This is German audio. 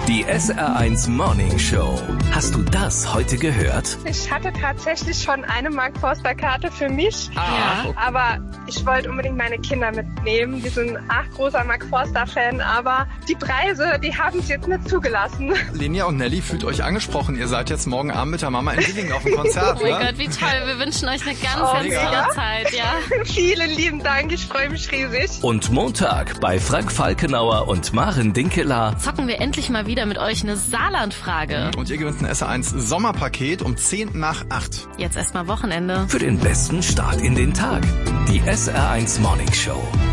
Die SR1 Morning Show. Hast du das heute gehört? Ich hatte tatsächlich schon eine Mark Forster Karte für mich, aber ich wollte unbedingt meine Kinder mitnehmen. Die sind großer Mark Forster Fan, aber die Preise, die haben es jetzt nicht zugelassen. Lenia und Nelly, fühlt euch angesprochen. Ihr seid jetzt morgen Abend mit der Mama in Willingen auf dem Konzert. Oh mein Gott, wie toll. Wir wünschen euch eine ganz tolle Zeit. Ja? Vielen lieben Dank, ich freue mich riesig. Und Montag bei Frank Falkenauer und Maren Dinkeler Zocken wir endlich mal wieder mit euch eine Saarland-Frage. Und ihr gewinnt ein SR1 Sommerpaket um 7:50. Jetzt erstmal Wochenende. für den besten Start in den Tag. Die SR1 Morning Show.